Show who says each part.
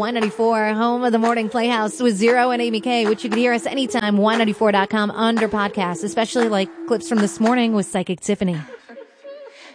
Speaker 1: Y94, home of the Morning Playhouse with Zero and Amy K, which you can hear us anytime, Y94.com under podcast, especially like clips from this morning with Psychic Tiffany.